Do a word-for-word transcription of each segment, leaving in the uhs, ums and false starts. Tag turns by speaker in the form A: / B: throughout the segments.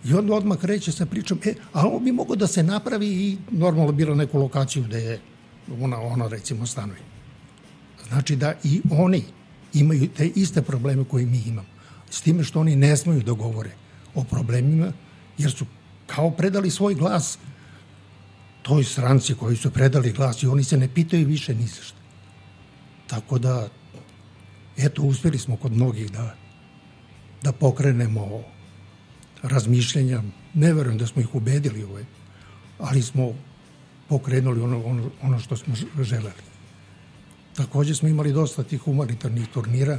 A: I onda odmah kreće sa pričom, e, a on bi mogao da se napravi i normalno bilo neku lokaciju gde je ona, ona recimo stanovi. Znači da i oni imaju te iste probleme koje mi imamo. S time što oni ne smeju da govore o problemima, jer su kao predali svoj glas toj stranci koji su predali glas i oni se ne pitaju više ni za šta. Tako da, eto, uspjeli smo kod mnogih da, da pokrenemo razmišljenja. Ne verujem da smo ih ubedili, ovaj, ali smo pokrenuli ono, ono, ono što smo želeli. Takođe smo imali dosta tih humanitarnih turnira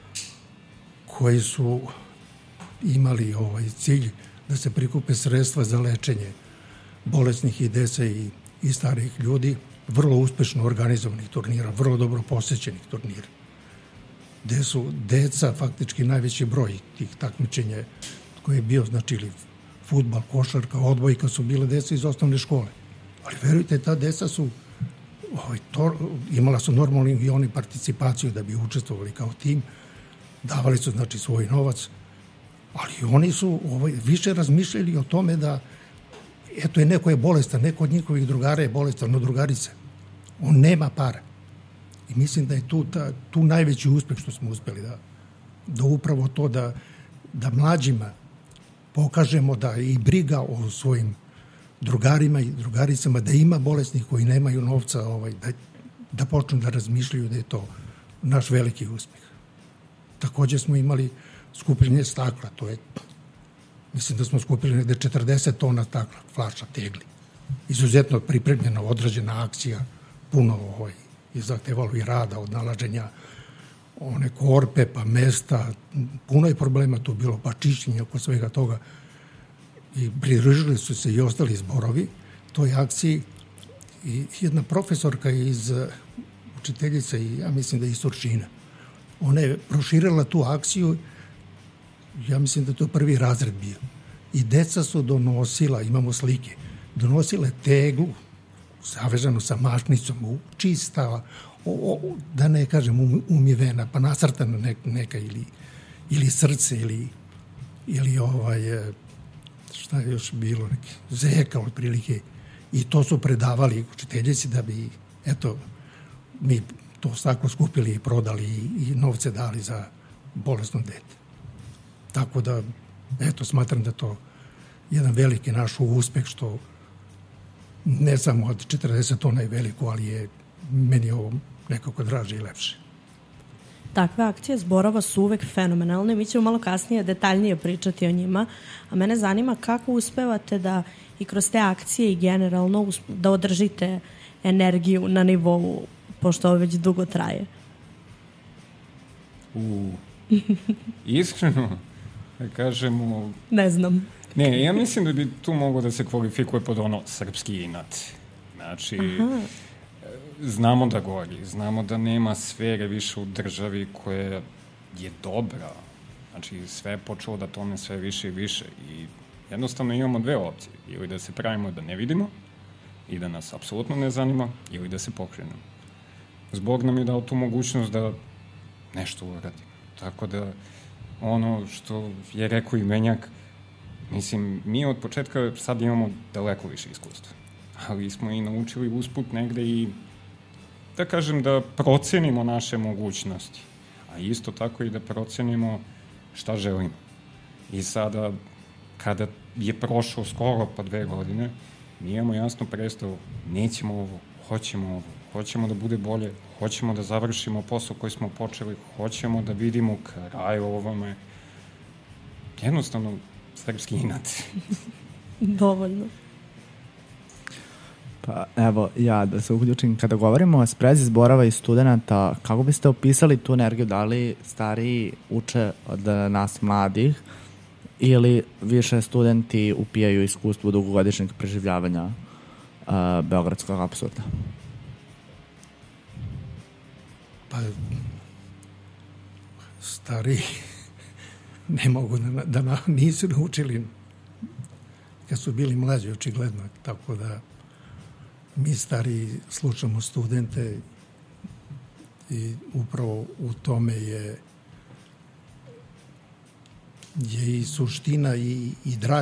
A: koji su imali ovaj cilj da se prikupe sredstva za lečenje bolesnih i dece i, i starih ljudi, vrlo uspešno organizovanih turnira, vrlo dobro posećenih turnira, gde su deca, faktički najveći broj tih takmičenja koji je bio, znači, ili fudbal, košarka, odbojka, su bile deca iz osnovne škole. Ali verujte, ta deca su ovaj, to, imala su normalno i oni participaciju da bi učestvovali kao tim, davali su, znači, svoj novac, ali oni su ovaj, više razmišljali o tome da eto je neko je bolestan, neko od njihovih drugara je bolestan, no drugarice. On nema para. I mislim da je tu, ta, tu najveći uspeh što smo uspeli da, da upravo to da, da mlađima pokažemo da i briga o svojim drugarima i drugaricama, da ima bolesnih koji nemaju novca, ovaj, da, da počnu da razmišljaju da je to naš veliki uspeh. Takođe smo imali skupljenje stakla, to je, mislim da smo skupili negde četrdeset tona stakla, flaša, tegli. Izuzetno pripremljena, odrađena akcija, puno ovaj, je zahtevalo i rada od nalaženja one korpe, pa mesta, puno je problema tu bilo, pa čišćenje oko svega toga. I pridružili su se i ostali zborovi toj akciji i jedna profesorka iz učiteljica i ja mislim da je iz Surčina. Ona je proširila tu akciju, ja mislim da to prvi razred bio. I deca su donosila, imamo slike, donosile teglu, savežanu sa mašnicom, čista, o, o, da ne kažem umivena, pa nasrtana ne, neka ili, ili srce ili, ili ovaj, šta je još bilo, neki zeka otprilike. I to su predavali učiteljici da bi, eto, mi to staklo skupili i prodali i, i novce dali za bolesno dete. Tako da, eto, smatram da to jedan veliki naš uspeh što ne samo od četrdeset tona je veliko, ali je meni ovo nekako draže i lepše.
B: Takve akcije zborova su uvek fenomenalne. Mi ćemo malo kasnije detaljnije pričati o njima, a mene zanima kako uspevate da i kroz te akcije i generalno da održite energiju na nivou, pošto ovo već dugo traje.
C: U, iskreno, da kažemo...
B: Ne znam.
C: Ne, ja mislim da bi tu moglo da se kvalifikuje pod ono srpski inat. Znači, aha, znamo da gori, znamo da nema sfere više u državi koja je dobra. Znači, sve je počelo da tome sve više i više. I jednostavno imamo dve opcije. Ili da se pravimo da ne vidimo i da nas apsolutno ne zanima, ili da se pokrenemo. Zbog nam je dao tu mogućnost da nešto uradimo. Tako da, ono što je rekao i Menjak, mislim, mi od početka sad imamo daleko više iskustva, ali smo i naučili usput negde i, da kažem, da procenimo naše mogućnosti, a isto tako i da procenimo šta želimo. I sada, kada je prošlo skoro pa dve godine, mi imamo jasno predstavu, nećemo ovo, hoćemo ovo, hoćemo da bude bolje, hoćemo da završimo posao koji smo počeli, hoćemo da vidimo kraj ovome. Jednostavno, srpski inat.
B: Dovoljno.
D: Pa evo, ja da se uključim, kada govorimo o sprezi zborava i studenta, kako biste opisali tu energiju? Da li stariji uče od nas mladih ili više studenti upijaju iskustvo dugogodišnjeg preživljavanja uh, beogradskog apsurda?
A: Pa, stariji ne mogu da, da, da nisu naučili kad su bili mlađi, očigledno, tako da mi stariji slušamo studente i upravo u tome je je i suština i, i draga